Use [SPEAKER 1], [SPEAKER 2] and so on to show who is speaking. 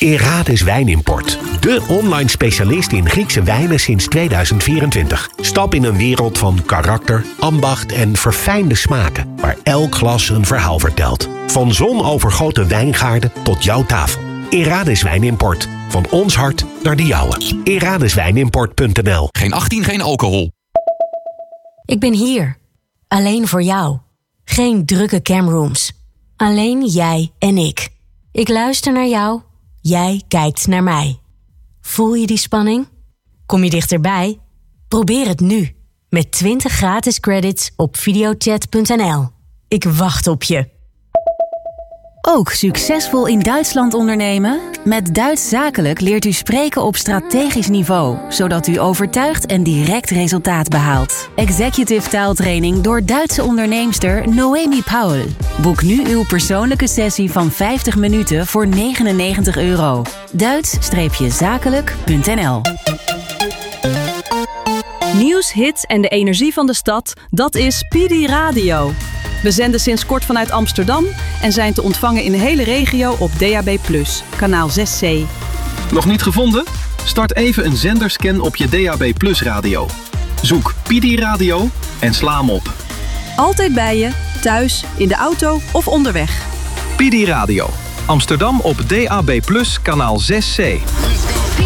[SPEAKER 1] Erades Wijnimport. De online specialist in Griekse wijnen sinds 2024. Stap in een wereld van karakter, ambacht en verfijnde smaken. Waar elk glas een verhaal vertelt. Van zonovergoten wijngaarden tot jouw tafel. Erades Wijnimport. Van ons hart naar de jouwe. Eradeswijnimport.nl.
[SPEAKER 2] Geen 18, geen alcohol.
[SPEAKER 3] Ik ben hier. Alleen voor jou. Geen drukke camrooms. Alleen jij en ik. Ik luister naar jou. Jij kijkt naar mij. Voel je die spanning? Kom je dichterbij? Probeer het nu. Met 20 gratis credits op videochat.nl. Ik wacht op je.
[SPEAKER 4] Ook succesvol in Duitsland ondernemen? Met Duits Zakelijk leert u spreken op strategisch niveau, zodat u overtuigt en direct resultaat behaalt. Executive taaltraining door Duitse onderneemster Noemi Paul. Boek nu uw persoonlijke sessie van 50 minuten voor €99. Duits-zakelijk.nl.
[SPEAKER 5] Nieuws, hits en de energie van de stad, dat is PD Radio. We zenden sinds kort vanuit Amsterdam en zijn te ontvangen in de hele regio op DAB+, kanaal 6C.
[SPEAKER 6] Nog niet gevonden? Start even een zenderscan op je DAB+ radio. Zoek PD Radio en sla hem op.
[SPEAKER 5] Altijd bij je, thuis, in de auto of onderweg.
[SPEAKER 6] PD Radio. Amsterdam op DAB+, kanaal 6C.